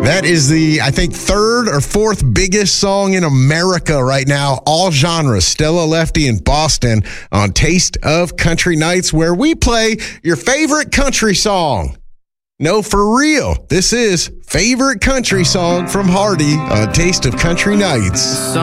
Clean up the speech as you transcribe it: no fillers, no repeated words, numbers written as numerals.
That is the, I think, third or fourth biggest song in America right now, all genres. Stella Lefty in Boston on Taste of Country Nights, where we play your favorite country song. No, for real. This is Favorite Country Song from Hardy on Taste of Country Nights.